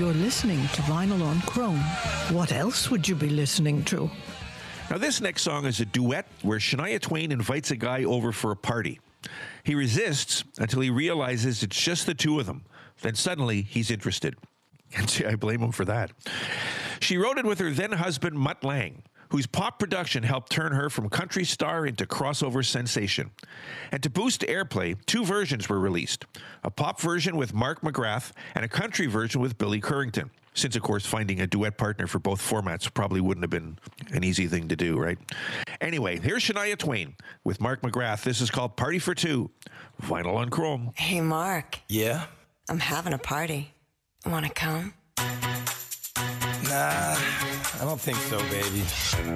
You're listening to Vinyl on Chrome. What else would you be listening to? Now, this next song is a duet where Shania Twain invites a guy over for a party. He resists until he realizes it's just the two of them. Then suddenly, he's interested. And see, I blame him for that. She wrote it with her then-husband, Mutt Lange, whose pop production helped turn her from country star into crossover sensation. And to boost airplay, two versions were released, a pop version with Mark McGrath and a country version with Billy Currington, since, of course, finding a duet partner for both formats probably wouldn't have been an easy thing to do, right? Anyway, here's Shania Twain with Mark McGrath. This is called Party for Two, Vinyl on Chrome. Hey, Mark. Yeah? I'm having a party. Want to come? Nah, I don't think so, baby.